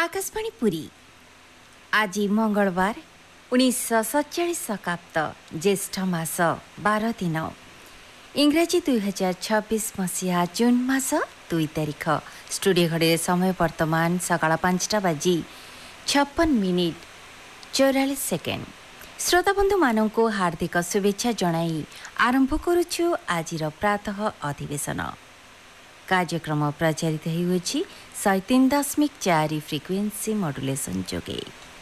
आकाशवाणी पुरी आज मंगलवार 1947 शकाब्द ज्येष्ठ मास 12 दिन इंग्राजी 2026 मसीहा जून मास 2 तारिख स्टूडियो घड़ी समय वर्तमान सकाळ 5टा बाजी 56 मिनिट 44 सेकेंड। श्रोता बंधु मानू हार्दिक शुभेच्छा जणाई आरंभ करुछु आजिर प्रातः अधिवेशन। कार्यक्रम प्रचारित होउछि 103.4 फ्रिक्वेन्सी मॉड्युलेशन जोगे।